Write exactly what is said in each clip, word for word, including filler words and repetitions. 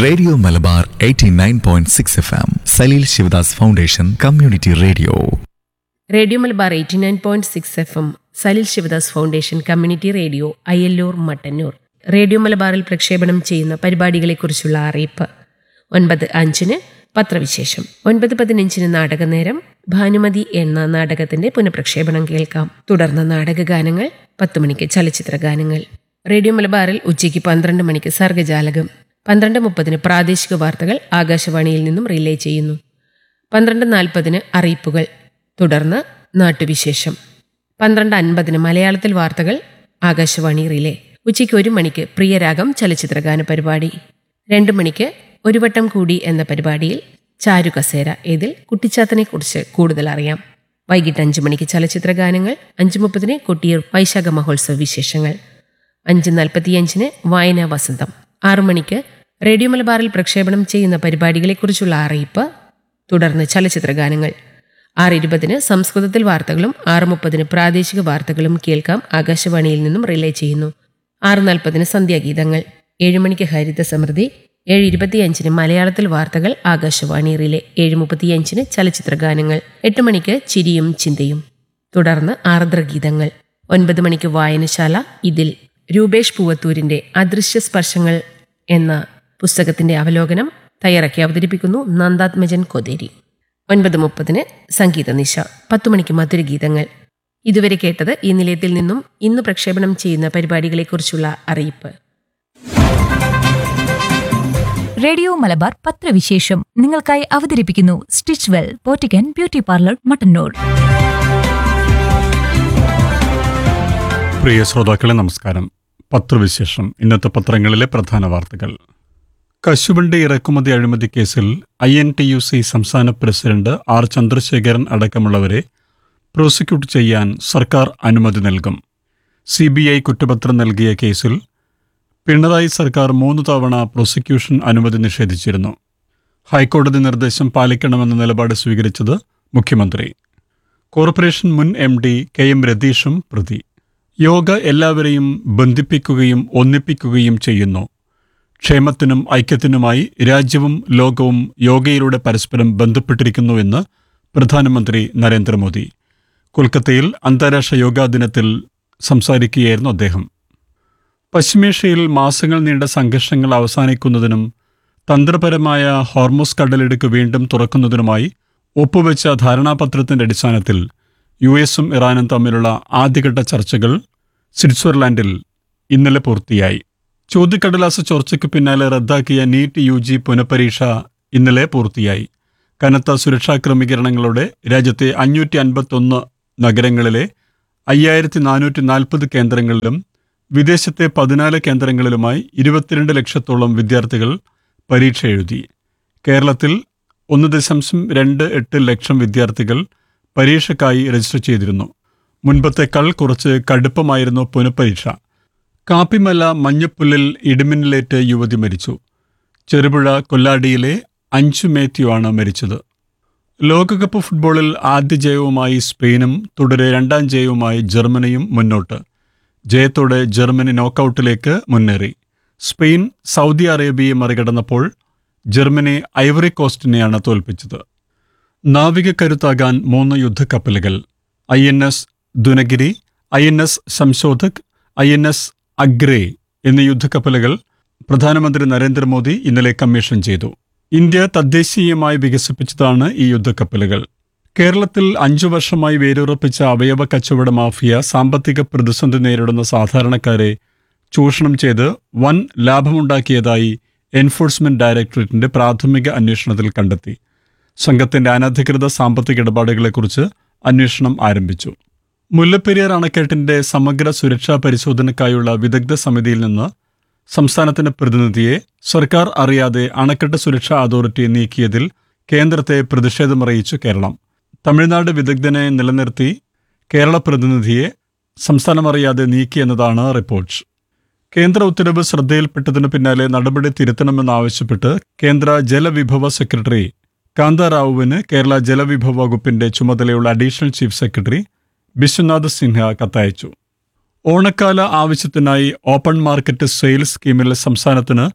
Radio Malabar eighty nine point six F M Saleel Sivadas foundation community radio. Radio Malabar eighty nine point six F M Saleel Sivadas foundation community radio Ayyallur Mattannur. Radio മലബാറിൽ പ്രക്ഷേപണം ചെയ്യുന്ന പരിപാടികളെക്കുറിച്ചുള്ള അറിയിപ്പ്. ഒൻപത് അഞ്ചിന് പത്രവിശേഷം. ഒൻപത് പതിനഞ്ചിന് നാടകനേരം. ഭാനുമതി എന്ന നാടകത്തിന്റെ പുനഃപ്രക്ഷേപണം കേൾക്കാം. തുടർന്ന് നാടകഗാനങ്ങൾ. പത്ത് മണിക്ക് ചലച്ചിത്ര ഗാനങ്ങൾ. റേഡിയോ മലബാറിൽ ഉച്ചയ്ക്ക് പന്ത്രണ്ട് മണിക്ക് സർഗജാലകം. പന്ത്രണ്ട് മുപ്പതിന് പ്രാദേശിക വാർത്തകൾ ആകാശവാണിയിൽ നിന്നും റിലേ ചെയ്യുന്നു. പന്ത്രണ്ട് നാൽപ്പതിന് അറിയിപ്പുകൾ. തുടർന്ന് നാട്ടുവിശേഷം. പന്ത്രണ്ട് അൻപതിന് മലയാളത്തിൽ വാർത്തകൾ ആകാശവാണി റിലേ. ഉച്ചയ്ക്ക് ഒരു മണിക്ക് പ്രിയരാഗം ചലച്ചിത്രഗാന പരിപാടി. രണ്ട് മണിക്ക് ഒരു വട്ടം കൂടി എന്ന പരിപാടിയിൽ ചാരു കസേര. ഇതിൽ കുട്ടിച്ചാത്തനെക്കുറിച്ച് കൂടുതൽ അറിയാം. വൈകിട്ട് അഞ്ചു മണിക്ക് ചലച്ചിത്ര ഗാനങ്ങൾ. അഞ്ചു മുപ്പതിന് കൊട്ടിയൂർ വൈശാഖ മഹോത്സവ വിശേഷങ്ങൾ. അഞ്ച് നാൽപ്പത്തിയഞ്ചിന് വായനാ വസന്തം. ആറു മണിക്ക് റേഡിയോ മലബാറിൽ പ്രക്ഷേപണം ചെയ്യുന്ന പരിപാടികളെക്കുറിച്ചുള്ള അറിയിപ്പ്. തുടർന്ന് ചലച്ചിത്ര ഗാനങ്ങൾ. ആറ് ഇരുപതിന് സംസ്കൃതത്തിൽ വാർത്തകളും ആറ് മുപ്പതിന് പ്രാദേശിക വാർത്തകളും കേൾക്കാം. ആകാശവാണിയിൽ നിന്നും റിലേ ചെയ്യുന്നു. ആറ് നാൽപ്പതിന് സന്ധ്യാഗീതങ്ങൾ. ഏഴുമണിക്ക് ഹരിത സമൃദ്ധി. ഏഴ് ഇരുപത്തിയഞ്ചിന് മലയാളത്തിൽ വാർത്തകൾ ആകാശവാണി റിലേ. ഏഴ് മുപ്പത്തിയഞ്ചിന് ചലച്ചിത്ര ഗാനങ്ങൾ. എട്ട് മണിക്ക് ചിരിയും ചിന്തയും. തുടർന്ന് ആർദ്രഗീതങ്ങൾ. ഒൻപത് മണിക്ക് വായനശാല. ഇതിൽ രൂപേഷ് പൂവത്തൂരിന്റെ അദൃശ്യ സ്പർശങ്ങൾ എന്ന പുസ്തകത്തിന്റെ അവലോകനം തയ്യാറാക്കി അവതരിപ്പിക്കുന്നു നന്ദാത്മജൻ കൊതേരി. ഒൻപത് മുപ്പതിന് സംഗീത നിശ. പത്തു മണിക്ക് മധുരഗീതങ്ങൾ. ഇതുവരെ കേട്ടത് ഈ നിലയത്തിൽ നിന്നും ഇന്ന് പ്രക്ഷേപണം ചെയ്യുന്ന പരിപാടികളെക്കുറിച്ചുള്ള അറിയിപ്പ്. റേഡിയോ മലബാർ പത്രവിശേഷം നിങ്ങൾക്കായി അവതരിപ്പിക്കുന്നു stitch well പോറ്റിക്കൻ beauty parlour Mattannur. പ്രിയ ശ്രോതാക്കളെ നമസ്കാരം. പത്രവിശേഷം. ഇന്നത്തെ പത്രങ്ങളിലെ പ്രധാന വാർത്തകൾ. കശുവണ്ടി ഇറക്കുമതി അഴിമതി കേസിൽ I N T U C സംസ്ഥാന പ്രസിഡന്റ് ആർ ചന്ദ്രശേഖരൻ അടക്കമുള്ളവരെ പ്രോസിക്യൂട്ട് ചെയ്യാൻ സർക്കാർ അനുമതി നൽകും. സി ബി ഐ കുറ്റപത്രം നൽകിയ കേസിൽ പിണറായി സർക്കാർ മൂന്ന് തവണ പ്രോസിക്യൂഷൻ അനുമതി നിഷേധിച്ചിരുന്നു. ഹൈക്കോടതി നിർദ്ദേശം പാലിക്കണമെന്ന നിലപാട് സ്വീകരിച്ചത് മുഖ്യമന്ത്രി. കോർപ്പറേഷൻ മുൻ എം ഡി കെ എം രതീഷും പ്രതി. യോഗ എല്ലാവരെയും ബന്ധിപ്പിക്കുകയും ഒന്നിപ്പിക്കുകയും ചെയ്യുന്നു. ക്ഷേമത്തിനും ഐക്യത്തിനുമായി രാജ്യവും ലോകവും യോഗയിലൂടെ പരസ്പരം ബന്ധപ്പെട്ടിരിക്കുന്നുവെന്ന് പ്രധാനമന്ത്രി നരേന്ദ്രമോദി. കൊൽക്കത്തയിൽ അന്താരാഷ്ട്ര യോഗാ ദിനത്തിൽ സംസാരിക്കുകയായിരുന്നു അദ്ദേഹം. പശ്ചിമേഷ്യയിൽ മാസങ്ങൾ നീണ്ട സംഘർഷങ്ങൾ അവസാനിക്കുന്നതിനും തന്ത്രപരമായ ഹോർമുസ് കടലിടുക്ക് വീണ്ടും തുറക്കുന്നതിനുമായി ഒപ്പുവെച്ച ധാരണാപത്രത്തിന്റെ അടിസ്ഥാനത്തിൽ യു എസും ഇറാനും തമ്മിലുള്ള ആദ്യഘട്ട ചർച്ചകൾ സ്വിറ്റ്സർലാൻഡിൽ ഇന്നലെ പൂർത്തിയായി. ചോദ്യക്കടലാസ് ചോർച്ചയ്ക്ക് പിന്നാലെ റദ്ദാക്കിയ നീറ്റ് യു ജി പുനഃപരീക്ഷ ഇന്നലെ പൂർത്തിയായി. കനത്ത സുരക്ഷാ ക്രമീകരണങ്ങളോടെ രാജ്യത്തെ അഞ്ഞൂറ്റി അൻപത്തൊന്ന് നഗരങ്ങളിലെ അയ്യായിരത്തി നാനൂറ്റി നാൽപ്പത് കേന്ദ്രങ്ങളിലും വിദേശത്തെ പതിനാല് കേന്ദ്രങ്ങളിലുമായി ഇരുപത്തിരണ്ട് ലക്ഷത്തോളം വിദ്യാർത്ഥികൾ പരീക്ഷ എഴുതി. കേരളത്തിൽ ഒന്ന് ദശാംശം രണ്ട് എട്ട് ലക്ഷം വിദ്യാർത്ഥികൾ പരീക്ഷയ്ക്കായി രജിസ്റ്റർ ചെയ്തിരുന്നു. മുൻപത്തേക്കാൾ കുറച്ച് കടുപ്പമായിരുന്നു പുനഃപരീക്ഷ. കാപ്പിമല മഞ്ഞപ്പുല്ലിൽ ഇടിമിന്നലേറ്റ് യുവതി മരിച്ചു. ചെറുപുഴ കൊല്ലാടിയിലെ അഞ്ചു മാത്യു ആണ് മരിച്ചത്. ലോകകപ്പ് ഫുട്ബോളിൽ ആദ്യ ജയവുമായി സ്പെയിനും തുടരെ രണ്ടാം ജയവുമായി ജർമ്മനിയും മുന്നോട്ട്. ജയത്തോടെ ജർമ്മനി നോക്കൌട്ടിലേക്ക് മുന്നേറി. സ്പെയിൻ സൗദി അറേബ്യയെ മറികടന്നപ്പോൾ ജർമ്മനി ഐവറി കോസ്റ്റിനെയാണ് തോൽപ്പിച്ചത്. നാവികക്കരുത്താകാൻ മൂന്ന് യുദ്ധക്കപ്പലുകൾ. I N S Dunagiri, I N S Sanshodhak, I N S Agre എന്നീ യുദ്ധക്കപ്പലുകൾ പ്രധാനമന്ത്രി നരേന്ദ്രമോദി ഇന്നലെ കമ്മീഷൻ ചെയ്തു. ഇന്ത്യ തദ്ദേശീയമായി വികസിപ്പിച്ചതാണ് ഈ യുദ്ധക്കപ്പലുകൾ. കേരളത്തിൽ അഞ്ചു വർഷമായി വേരുറപ്പിച്ച അവയവ കച്ചവട മാഫിയ സാമ്പത്തിക പ്രതിസന്ധി നേരിടുന്ന സാധാരണക്കാരെ ചൂഷണം ചെയ്ത് വൻ ലാഭമുണ്ടാക്കിയതായി എൻഫോഴ്സ്മെന്റ് ഡയറക്ടറേറ്റിന്റെ പ്രാഥമിക അന്വേഷണത്തിൽ കണ്ടെത്തി. സംഘത്തിന്റെ അനധികൃത സാമ്പത്തിക ഇടപാടുകളെക്കുറിച്ച് അന്വേഷണം ആരംഭിച്ചു. മുല്ലപ്പെരിയാർ അണക്കെട്ടിന്റെ സമഗ്ര സുരക്ഷാ പരിശോധനയ്ക്കായുള്ള വിദഗ്ധ സമിതിയിൽ നിന്ന് സംസ്ഥാനത്തിന്റെ പ്രതിനിധിയെ സർക്കാർ അറിയാതെ അണക്കെട്ട് സുരക്ഷാ അതോറിറ്റി നീക്കിയതിൽ കേന്ദ്രത്തെ പ്രതിഷേധമറിയിച്ചു കേരളം. തമിഴ്നാട് വിദഗ്ധനെ നിലനിർത്തി കേരള പ്രതിനിധിയെ സംസ്ഥാനമറിയാതെ നീക്കിയെന്നതാണ് റിപ്പോർട്ട്. കേന്ദ്ര ഉത്തരവ് ശ്രദ്ധയിൽപ്പെട്ടതിനു പിന്നാലെ നടപടി തിരുത്തണമെന്നാവശ്യപ്പെട്ട് കേന്ദ്ര ജലവിഭവ സെക്രട്ടറി കാന്താറാവുവിന് കേരള ജലവിഭവ വകുപ്പിന്റെ ചുമതലയുള്ള additional chief secretary Biswanath Sinha കത്തയച്ചു. ഓണക്കാല ആവശ്യത്തിനായി ഓപ്പൺ മാർക്കറ്റ് സെയിൽസ് സ്കീമിൽ സംസ്ഥാനത്തിന്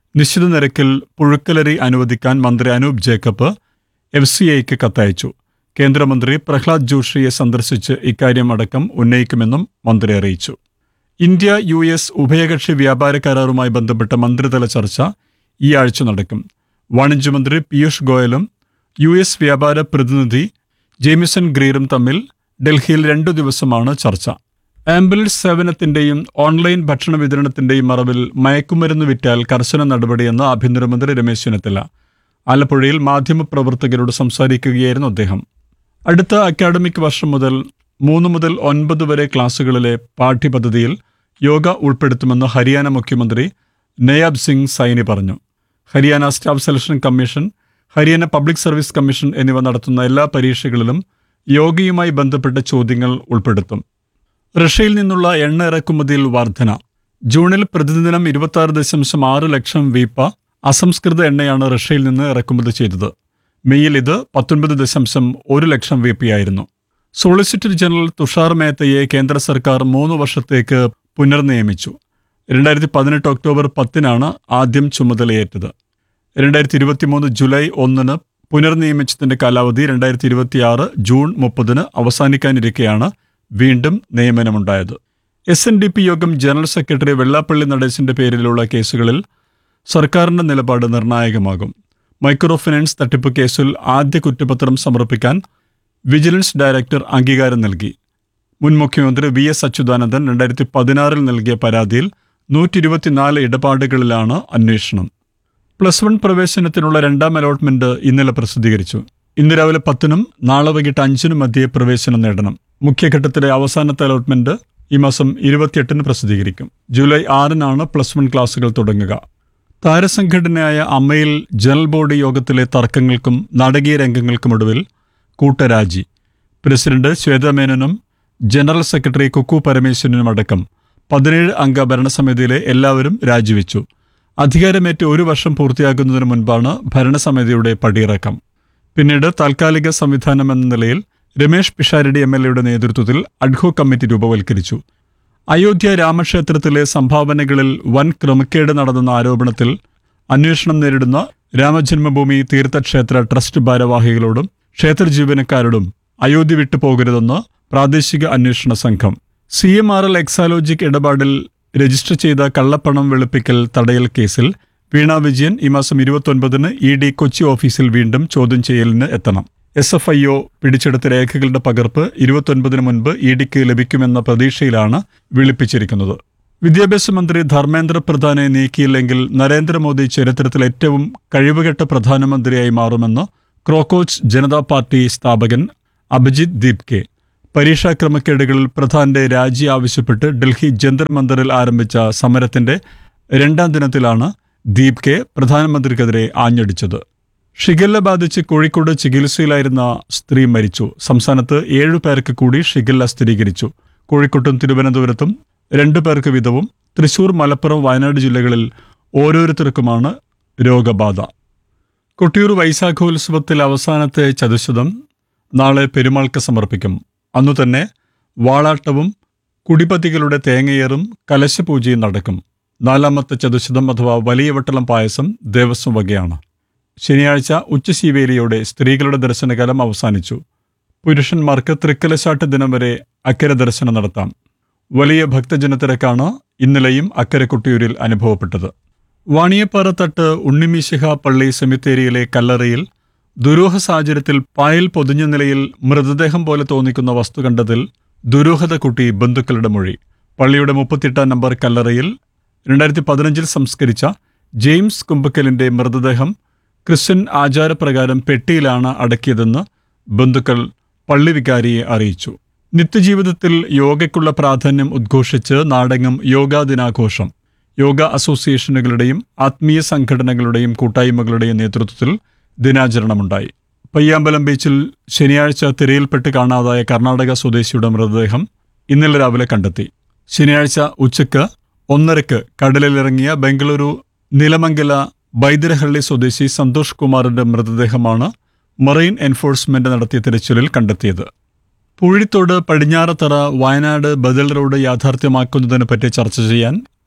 നിശ്ചിത നിരക്കിൽ പുഴുക്കലരി അനുവദിക്കാൻ മന്ത്രി അനൂപ് ജേക്കബ് എഫ് സി ഐക്ക് കത്തയച്ചു. കേന്ദ്രമന്ത്രി പ്രഹ്ലാദ് ജോഷിയെ സന്ദർശിച്ച് ഇക്കാര്യം അടക്കം ഉന്നയിക്കുമെന്നും മന്ത്രി അറിയിച്ചു. ഇന്ത്യ യു എസ് ഉഭയകക്ഷി വ്യാപാര കരാറുമായി ബന്ധപ്പെട്ട മന്ത്രിതല ചർച്ച ഈ ആഴ്ച നടക്കും. വാണിജ്യമന്ത്രി പീയൂഷ് ഗോയലും യു എസ് വ്യാപാര പ്രതിനിധി ജെയ്മിസൺ ഗ്രീറും തമ്മിൽ ഡൽഹിയിൽ രണ്ടു ദിവസമാണ് ചർച്ച. ആംബുലൻസ് സേവനത്തിന്റെയും ഓൺലൈൻ ഭക്ഷണ വിതരണത്തിന്റെയും മറവിൽ മയക്കുമരുന്ന് വിറ്റാൽ കർശന നടപടിയെന്ന് ആഭ്യന്തരമന്ത്രി രമേശ് ചെന്നിത്തല. ആലപ്പുഴയിൽ മാധ്യമപ്രവർത്തകരോട് സംസാരിക്കുകയായിരുന്നു അദ്ദേഹം. അടുത്ത അക്കാഡമിക് വർഷം മുതൽ മൂന്ന് മുതൽ ഒൻപത് വരെ ക്ലാസുകളിലെ പാഠ്യപദ്ധതിയിൽ യോഗ ഉൾപ്പെടുത്തുമെന്ന് ഹരിയാന മുഖ്യമന്ത്രി നയാബ് സിംഗ് സൈനി പറഞ്ഞു. Haryana staff selection commission, Haryana public service commission എന്നിവ നടത്തുന്ന എല്ലാ പരീക്ഷകളിലും യോഗയുമായി ബന്ധപ്പെട്ട ചോദ്യങ്ങൾ ഉൾപ്പെടുത്തും. റഷ്യയിൽ നിന്നുള്ള എണ്ണ ഇറക്കുമതിയിൽ വർധന. ജൂണിൽ പ്രതിദിനം ഇരുപത്തി ആറ് ദശാംശം ആറ് ലക്ഷം വീപ്പ അസംസ്കൃത എണ്ണയാണ് റഷ്യയിൽ നിന്ന് ഇറക്കുമതി ചെയ്തത്. മെയ്യിൽ ഇത് പത്തൊൻപത് ദശാംശം ഒരു ലക്ഷം വീപ്പയായിരുന്നു. സോളിസിറ്റർ ജനറൽ തുഷാർ മേത്തയെ കേന്ദ്ര സർക്കാർ മൂന്ന് വർഷത്തേക്ക് പുനർനിയമിച്ചു. രണ്ടായിരത്തി പതിനെട്ട് ഒക്ടോബർ പത്തിനാണ് ആദ്യം ചുമതലയേറ്റത്. രണ്ടായിരത്തി ഇരുപത്തിമൂന്ന് ജൂലൈ ഒന്നിന് പുനർനിയമിച്ചതിന്റെ കാലാവധി രണ്ടായിരത്തി ഇരുപത്തിയാറ് ജൂൺ മുപ്പതിന് അവസാനിക്കാനിരിക്കെയാണ് വീണ്ടും നിയമനമുണ്ടായത്. എസ് എൻ ഡി പി യോഗം ജനറൽ സെക്രട്ടറി വെള്ളാപ്പള്ളി നടേശന്റെ പേരിലുള്ള കേസുകളിൽ സർക്കാരിന്റെ നിലപാട് നിർണായകമാകും. മൈക്രോ ഫിനാൻസ് തട്ടിപ്പ് കേസിൽ ആദ്യ കുറ്റപത്രം സമർപ്പിക്കാൻ വിജിലൻസ് ഡയറക്ടർ അംഗീകാരം നൽകി. മുൻ മുഖ്യമന്ത്രി വി എസ് അച്യുതാനന്ദൻ രണ്ടായിരത്തി പതിനാറിൽ നൽകിയ പരാതിയിൽ നൂറ്റി ഇരുപത്തിനാല് ഇടപാടുകളിലാണ് അന്വേഷണം. പ്ലസ് വൺ പ്രവേശനത്തിനുള്ള രണ്ടാം അലോട്ട്മെന്റ് ഇന്നലെ പ്രസിദ്ധീകരിച്ചു. ഇന്ന് രാവിലെ പത്തിനും നാളെ വൈകിട്ട് അഞ്ചിനും മധ്യേ പ്രവേശനം നേടണം. മുഖ്യഘട്ടത്തിലെ അവസാനത്തെ അലോട്ട്മെന്റ് ഈ മാസം ഇരുപത്തിയെട്ടിന് പ്രസിദ്ധീകരിക്കും. ജൂലൈ ആറിനാണ് പ്ലസ് വൺ ക്ലാസുകൾ തുടങ്ങുക. താരസംഘടനയായ അമ്മയിൽ ജനറൽ ബോഡി യോഗത്തിലെ തർക്കങ്ങൾക്കും നാടകീയ രംഗങ്ങൾക്കുമൊടുവിൽ കൂട്ടരാജി. പ്രസിഡന്റ് ശ്വേതമേനോനും ജനറൽ സെക്രട്ടറി കുക്കു പരമേശ്വരനും അടക്കം പതിനേഴ് അംഗ ഭരണസമിതിയിലെ എല്ലാവരും രാജിവെച്ചു. അധികാരമേറ്റ് ഒരു വർഷം പൂർത്തിയാകുന്നതിന് മുൻപാണ് ഭരണസമിതിയുടെ പടിയിറക്കം. പിന്നീട് താൽക്കാലിക സംവിധാനം എന്ന നിലയിൽ രമേഷ് പിഷാരടി എം എൽ എയുടെ നേതൃത്വത്തിൽ അഡ്ഹോക് കമ്മിറ്റി രൂപവൽക്കരിച്ചു. അയോധ്യ രാമക്ഷേത്രത്തിലെ സംഭാവനകളിൽ വൻ ക്രമക്കേട് നടന്നെന്ന ആരോപണത്തിൽ അന്വേഷണം നേരിടുന്ന രാമജന്മഭൂമി തീർത്ഥക്ഷേത്ര ട്രസ്റ്റ് ഭാരവാഹികളോടും ക്ഷേത്ര ജീവനക്കാരോടും അയോധ്യ വിട്ടുപോകരുതെന്ന് പ്രാദേശിക അന്വേഷണ സംഘം. C M R L Exalogic ഇടപാടിൽ രജിസ്റ്റർ ചെയ്ത കള്ളപ്പണം വെളുപ്പിക്കൽ തടയൽ കേസിൽ വീണ വിജയൻ ഈ മാസം ഇരുപത്തൊൻപതിന് ഇ ഡി കൊച്ചി ഓഫീസിൽ വീണ്ടും ചോദ്യം ചെയ്യലിന് എത്തണം. എസ് എഫ് ഐ ഒ പിടിച്ചെടുത്ത രേഖകളുടെ പകർപ്പ് ഇരുപത്തൊൻപതിന് മുൻപ് ഇ ഡിക്ക് ലഭിക്കുമെന്ന പ്രതീക്ഷയിലാണ് വിളിപ്പിച്ചിരിക്കുന്നത്. വിദ്യാഭ്യാസ മന്ത്രി ധർമ്മേന്ദ്ര പ്രധാനെ നീക്കിയില്ലെങ്കിൽ നരേന്ദ്രമോദി ചരിത്രത്തിൽ ഏറ്റവും കഴിവുകെട്ട പ്രധാനമന്ത്രിയായി മാറുമെന്ന് ക്രോക്കോച്ച് ജനതാ പാർട്ടി സ്ഥാപകൻ അഭിജിത് ദീപ്കെ. പരീക്ഷാ ക്രമക്കേടുകളിൽ പ്രധാന്റെ രാജി ആവശ്യപ്പെട്ട് ഡൽഹി ജന്തർ മന്ദറിൽ ആരംഭിച്ച സമരത്തിന്റെ രണ്ടാം ദിനത്തിലാണ് ദീപ്കെ പ്രധാനമന്ത്രിക്കെതിരെ ആഞ്ഞടിച്ചത്. ഷിഗല്ല ബാധിച്ച് കോഴിക്കോട് ചികിത്സയിലായിരുന്ന സ്ത്രീ മരിച്ചു. സംസ്ഥാനത്ത് ഏഴു പേർക്ക് കൂടി ഷിഗല്ല സ്ഥിരീകരിച്ചു. കോഴിക്കോട്ടും തിരുവനന്തപുരത്തും രണ്ടു പേർക്ക് വീതവും തൃശൂർ, മലപ്പുറം, വയനാട് ജില്ലകളിൽ ഓരോരുത്തർക്കുമാണ് രോഗബാധ. കൊട്ടിയൂർ വൈശാഖോത്സവത്തിൽ അവസാനത്തെ ചതുശതം നാളെ പെരുമാൾക്ക് സമർപ്പിക്കും. അന്നുതന്നെ വാളാട്ടവും കുടിപതികളുടെ തേങ്ങയേറും കലശപൂജയും നടക്കും. നാലാമത്തെ ചതുശതം അഥവാ വലിയ വട്ടളം പായസം ദേവസ്വം വകയാണ്. ശനിയാഴ്ച ഉച്ചശീവേലിയോടെ സ്ത്രീകളുടെ ദർശനകാലം അവസാനിച്ചു. പുരുഷന്മാർക്ക് തൃക്കലശാട്ട് ദിനം വരെ അക്കരെ ദർശനം നടത്താം. വലിയ ഭക്തജനത്തിരക്കാണ് ഇന്നലെയും അക്കരെ കൊട്ടിയൂരിൽ അനുഭവപ്പെട്ടത്. വാണിയപ്പാറത്തട്ട് ഉണ്ണിമീശിഹ പള്ളി സെമിത്തേരിയിലെ കല്ലറയിൽ ദുരൂഹ സാഹചര്യത്തിൽ പായൽ പൊതിഞ്ഞ നിലയിൽ മൃതദേഹം പോലെ തോന്നിക്കുന്ന വസ്തു കണ്ടതിൽ ദുരൂഹത കൂട്ടി ബന്ധുക്കളുടെ മൊഴി. പള്ളിയുടെ മുപ്പത്തിയെട്ടാം നമ്പർ കല്ലറയിൽ രണ്ടായിരത്തി പതിനഞ്ചിൽ സംസ്കരിച്ച ജെയിംസ് കുമ്പക്കലിന്റെ മൃതദേഹം ക്രിസ്ത്യൻ ആചാരപ്രകാരം പെട്ടിയിലാണ് അടക്കിയതെന്ന് ബന്ധുക്കൾ പള്ളി വികാരിയെ അറിയിച്ചു. നിത്യജീവിതത്തിൽ യോഗയ്ക്കുള്ള പ്രാധാന്യം ഉദ്ഘോഷിച്ച് നാടെങ്ങും യോഗാ ദിനാഘോഷം. യോഗ അസോസിയേഷനുകളുടെയും ആത്മീയ സംഘടനകളുടെയും കൂട്ടായ്മകളുടെയും നേതൃത്വത്തിൽ ദിനാചരണമുണ്ടായി. പയ്യാമ്പലം ബീച്ചിൽ ശനിയാഴ്ച തിരയിൽപ്പെട്ട് കാണാതായ കർണാടക സ്വദേശിയുടെ മൃതദേഹം ഇന്നലെ രാവിലെ കണ്ടെത്തി. ശനിയാഴ്ച ഉച്ചയ്ക്ക് ഒന്നരക്ക് കടലിലിറങ്ങിയ ബംഗളൂരു നിലമംഗല ബൈതിരഹള്ളി സ്വദേശി സന്തോഷ് കുമാറിന്റെ മൃതദേഹമാണ് മറൈൻ എൻഫോഴ്സ്മെന്റ് നടത്തിയ തിരച്ചിലിൽ കണ്ടെത്തിയത്. പൂഴിത്തോട് പടിഞ്ഞാറത്തറ വയനാട് ബദൽ റോഡ് യാഥാർത്ഥ്യമാക്കുന്നതിനെ പറ്റി ചർച്ച ചെയ്യാൻ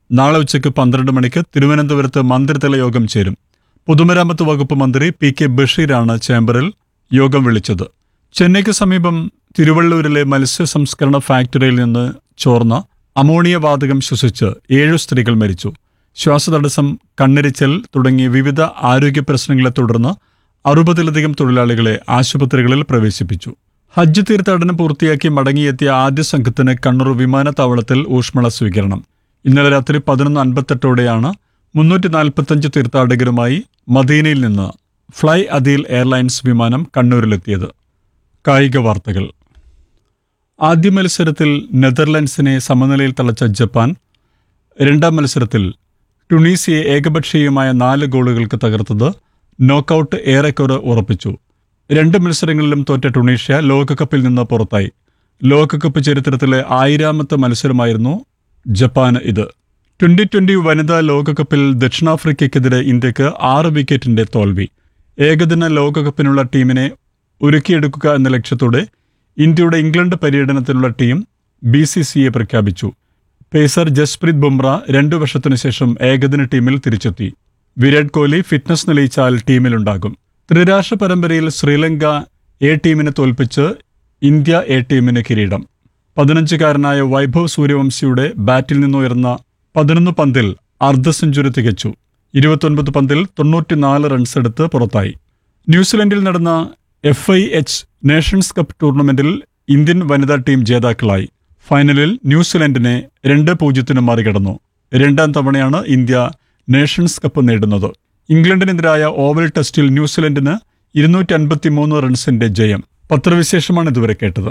നാളെ ഉച്ചയ്ക്ക് പന്ത്രണ്ട് മണിക്ക് തിരുവനന്തപുരത്ത് മന്ത്രിതല യോഗം ചേരും. പൊതുമരാമത്ത് വകുപ്പ് മന്ത്രി പി കെ ബഷീറാണ് ചേംബറിൽ യോഗം വിളിച്ചത്. ചെന്നൈക്ക് സമീപം തിരുവള്ളൂരിലെ മത്സ്യ സംസ്കരണ ഫാക്ടറിയിൽ നിന്ന് ചോർന്ന അമോണിയ വാതകം ശ്വസിച്ച് ഏഴു സ്ത്രീകൾ മരിച്ചു. ശ്വാസതടസ്സം, കണ്ണെരിച്ചൽ തുടങ്ങിയ വിവിധ ആരോഗ്യ പ്രശ്നങ്ങളെ തുടർന്ന് അറുപതിലധികം തൊഴിലാളികളെ ആശുപത്രികളിൽ പ്രവേശിപ്പിച്ചു. ഹജ്ജ് തീർത്ഥാടനം പൂർത്തിയാക്കി മടങ്ങിയെത്തിയ ആദ്യ സംഘത്തിന് കണ്ണൂർ വിമാനത്താവളത്തിൽ ഊഷ്മള സ്വീകരണം. ഇന്നലെ രാത്രി പതിനൊന്ന് അൻപത്തെട്ടോടെയാണ് മുന്നൂറ്റി നാൽപ്പത്തഞ്ച് തീർത്ഥാടകരുമായി മദീനയിൽ നിന്ന് ഫ്ലൈ അദീൽ എയർലൈൻസ് വിമാനം കണ്ണൂരിലെത്തിയത്. കായിക വാർത്തകൾ. ആദ്യ മത്സരത്തിൽ നെതർലൻഡ്സിനെ സമനിലയിൽ തളച്ച ജപ്പാൻ രണ്ടാം മത്സരത്തിൽ ടുണീസിയെ ഏകപക്ഷീയമായ നാല് ഗോളുകൾക്ക് തകർത്തത് നോക്കൌട്ട് ഏറെക്കുറെ ഉറപ്പിച്ചു. രണ്ട് മത്സരങ്ങളിലും തോറ്റ ടുണീഷ്യ ലോകകപ്പിൽ നിന്ന് പുറത്തായി. ലോകകപ്പ് ചരിത്രത്തിലെ ആയിരാമത്തെ മത്സരമായിരുന്നു ജപ്പാന് ഇത്. ട്വന്റി ട്വന്റി വനിതാ ലോകകപ്പിൽ ദക്ഷിണാഫ്രിക്കയ്ക്കെതിരെ ഇന്ത്യക്ക് ആറ് വിക്കറ്റിന്റെ തോൽവി. ഏകദിന ലോകകപ്പിനുള്ള ടീമിനെ ഒരുക്കിയെടുക്കുക എന്ന ലക്ഷ്യത്തോടെ ഇന്ത്യയുടെ England പര്യടനത്തിനുള്ള team B C C A പ്രഖ്യാപിച്ചു. പേസർ ജസ്പ്രീത് ബുംറ രണ്ടു വർഷത്തിനു ശേഷം ഏകദിന ടീമിൽ തിരിച്ചെത്തി. വിരാട് കോഹ്ലി ഫിറ്റ്നസ് തെളിയിച്ചാൽ ടീമിലുണ്ടാകും. ത്രിരാഷ്ട്ര പരമ്പരയിൽ ശ്രീലങ്ക എ ടീമിനെ തോൽപ്പിച്ച് ഇന്ത്യ എ ടീമിന് കിരീടം. പതിനഞ്ചുകാരനായ വൈഭവ് സൂര്യവംശിയുടെ ബാറ്റിൽ നിന്നുയർന്ന പതിനൊന്ന് പന്തിൽ അർദ്ധ സെഞ്ചുറി തികച്ചു. ഇരുപത്തൊൻപത് പന്തിൽ തൊണ്ണൂറ്റിനാല് റൺസെടുത്ത് പുറത്തായി. ന്യൂസിലൻഡിൽ നടന്ന F I H Nations cup ടൂർണമെന്റിൽ ഇന്ത്യൻ വനിതാ ടീം ജേതാക്കളായി. ഫൈനലിൽ ന്യൂസിലൻഡിനെ രണ്ട് പൂജ്യത്തിന് മറികടന്നു. രണ്ടാം തവണയാണ് ഇന്ത്യ നേഷൻസ് കപ്പ് നേടുന്നത്. ഇംഗ്ലണ്ടിനെതിരായ ഓവൽ ടെസ്റ്റിൽ ന്യൂസിലൻഡിന് ഇരുന്നൂറ്റി അൻപത്തി മൂന്ന് റൺസിന്റെ ജയം. പത്രവിശേഷമാണ് ഇതുവരെ കേട്ടത്.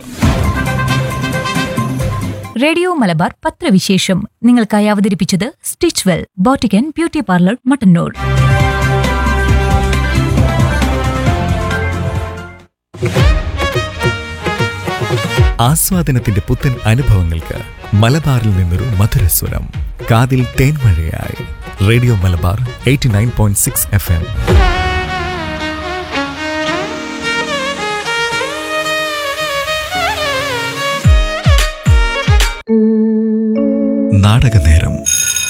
റേഡിയോ മലബാർ പത്രവിശേഷം നിങ്ങൾക്കായി അവതരിപ്പിച്ചത് stitch well boutique beauty parlour Mattannur. ആസ്വാദനത്തിന്റെ പുത്തൻ അനുഭവങ്ങൾക്ക് മലബാറിൽ നിന്നൊരു മധുരസ്വരം. കാതിൽ തേൻമഴയായി radio Malabar eighty nine point six F M. നാടകനേരം.